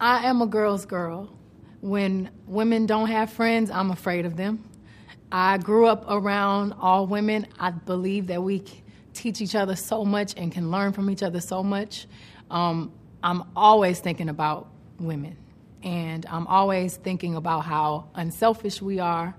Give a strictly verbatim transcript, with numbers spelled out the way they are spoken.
I am a girl's girl. When women don't have friends, I'm afraid of them. I grew up around all women. I believe that we teach each other so much and can learn from each other so much. Um, I'm always thinking about women. And I'm always thinking about how unselfish we are,